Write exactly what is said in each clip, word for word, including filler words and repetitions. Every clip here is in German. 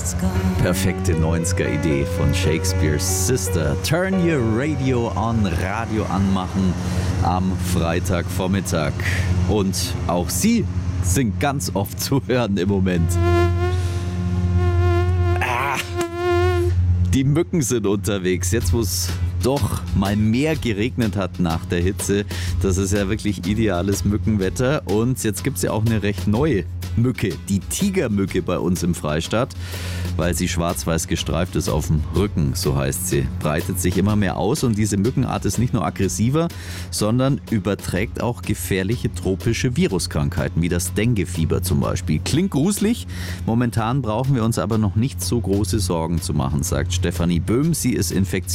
Perfekte neunziger-Idee von Shakespeares Sister. Turn your radio on, Radio anmachen am Freitagvormittag. Und auch sie sind ganz oft zu hören im Moment. Ah, die Mücken sind unterwegs. Jetzt, wo es doch mal mehr geregnet hat nach der Hitze. Das ist ja wirklich ideales Mückenwetter. Und jetzt gibt es ja auch eine recht neue Mücke, die Tigermücke bei uns im Freistaat, weil sie schwarz-weiß gestreift ist auf dem Rücken, so heißt sie. Breitet sich immer mehr aus und diese Mückenart ist nicht nur aggressiver, sondern überträgt auch gefährliche tropische Viruskrankheiten, wie das Dengue-Fieber zum Beispiel. Klingt gruselig, momentan brauchen wir uns aber noch nicht so große Sorgen zu machen, sagt Stefanie Böhm. Sie ist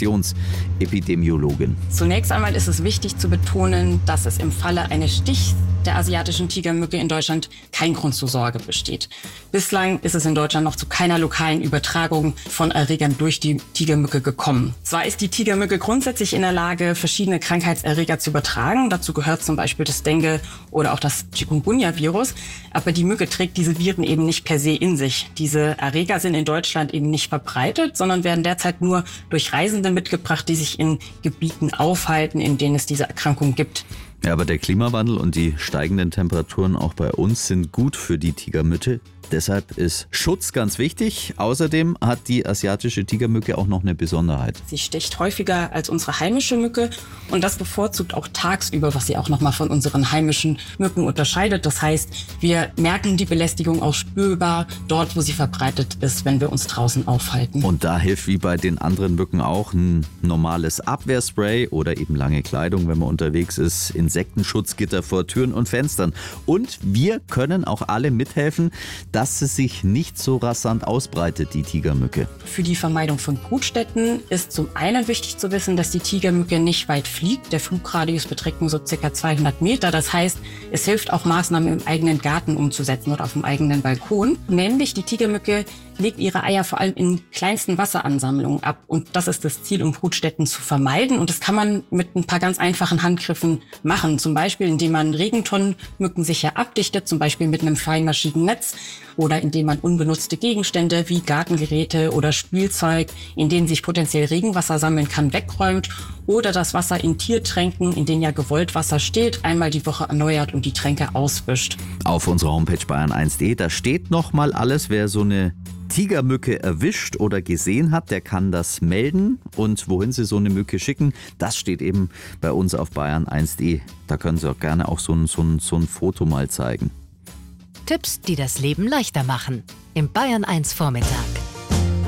Infektionsepidemiologin. Zunächst einmal ist es wichtig zu betonen, dass es im Falle eines Stichs der asiatischen Tigermücke in Deutschland kein Grund zur Sorge besteht. Bislang ist es in Deutschland noch zu keiner lokalen Übertragung von Erregern durch die Tigermücke gekommen. Zwar ist die Tigermücke grundsätzlich in der Lage, verschiedene Krankheitserreger zu übertragen. Dazu gehört zum Beispiel das Dengue oder auch das Chikungunya-Virus. Aber die Mücke trägt diese Viren eben nicht per se in sich. Diese Erreger sind in Deutschland eben nicht verbreitet, sondern werden derzeit nur durch Reisende mitgebracht, die sich in Gebieten aufhalten, in denen es diese Erkrankung gibt. Ja, aber der Klimawandel und die steigenden Temperaturen auch bei uns sind gut für die Tigermücke. Deshalb ist Schutz ganz wichtig. Außerdem hat die asiatische Tigermücke auch noch eine Besonderheit. Sie sticht häufiger als unsere heimische Mücke und das bevorzugt auch tagsüber, was sie auch nochmal von unseren heimischen Mücken unterscheidet. Das heißt, wir merken die Belästigung auch spürbar dort, wo sie verbreitet ist, wenn wir uns draußen aufhalten. Und da hilft wie bei den anderen Mücken auch ein normales Abwehrspray oder eben lange Kleidung, wenn man unterwegs ist, Insektenschutzgitter vor Türen und Fenstern. Und wir können auch alle mithelfen, dass sie sich nicht so rasant ausbreitet, die Tigermücke. Für die Vermeidung von Brutstätten ist zum einen wichtig zu wissen, dass die Tigermücke nicht weit fliegt. Der Flugradius beträgt nur so ca. zweihundert Meter. Das heißt, es hilft auch, Maßnahmen im eigenen Garten umzusetzen oder auf dem eigenen Balkon. Nämlich die Tigermücke legt ihre Eier vor allem in kleinsten Wasseransammlungen ab. Und das ist das Ziel, um Brutstätten zu vermeiden. Und das kann man mit ein paar ganz einfachen Handgriffen machen. Zum Beispiel, indem man Regentonnenmücken sicher abdichtet, zum Beispiel mit einem feinmaschigen Netz. Oder indem man unbenutzte Gegenstände wie Gartengeräte oder Spielzeug, in denen sich potenziell Regenwasser sammeln kann, wegräumt. Oder das Wasser in Tiertränken, in denen ja gewollt Wasser steht, einmal die Woche erneuert und die Tränke auswischt. Auf unserer Homepage bayern eins punkt de, da steht nochmal alles, wer so eine Tigermücke erwischt oder gesehen hat, der kann das melden. Und wohin Sie so eine Mücke schicken, das steht eben bei uns auf bayern eins punkt de. Da können Sie auch gerne auch so ein, so ein, so ein Foto mal zeigen. Tipps, die das Leben leichter machen. Im Bayern eins Vormittag.